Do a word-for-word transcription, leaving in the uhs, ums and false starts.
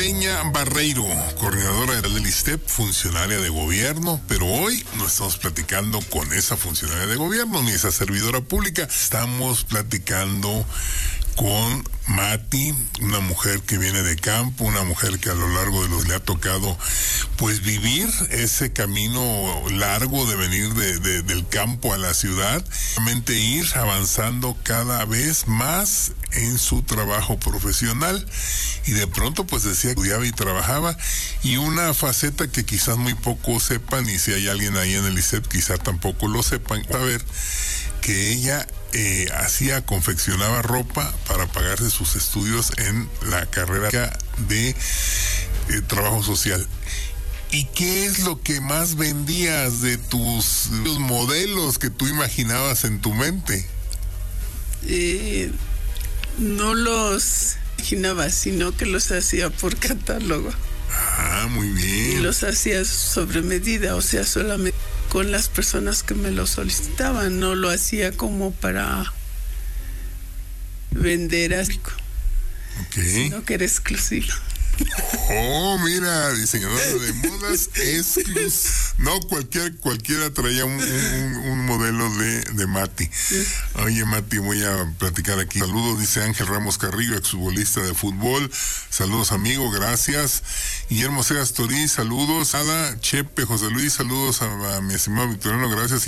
Peña Barreiro, coordinadora del ISSSTEP, funcionaria de gobierno, pero hoy no estamos platicando con esa funcionaria de gobierno ni esa servidora pública, estamos platicando con Mati, una mujer que viene de campo, una mujer que a lo largo de los le ha tocado pues vivir ese camino largo de venir de, de, del campo a la ciudad, realmente ir avanzando cada vez más en su trabajo profesional, y de pronto pues decía que estudiaba y trabajaba, y una faceta que quizás muy pocos sepan, y si hay alguien ahí en el ISSSTEP quizás tampoco lo sepan, saber que ella eh, hacía, confeccionaba ropa para pagarse sus estudios en la carrera de eh, trabajo social. ¿Y qué es lo que más vendías de tus, de tus modelos que tú imaginabas en tu mente? Eh, no los imaginaba, sino que los hacía por catálogo. Ah, muy bien. Y los hacía sobre medida, o sea, solamente con las personas que me lo solicitaban, no lo hacía como para vender así, okay, sino que era exclusivo. Oh, mira, diseñadora de modas exclusiva. No, cualquier, cualquiera traía un, un, un modelo de, de Mati. Oye, Mati, voy a platicar aquí. Saludos, dice Ángel Ramos Carrillo, exfutbolista de fútbol. Saludos, amigo, gracias. Guillermo Seas Torí, saludos. Ada, Chepe, José Luis, saludos a, a mi estimado Victoriano, gracias.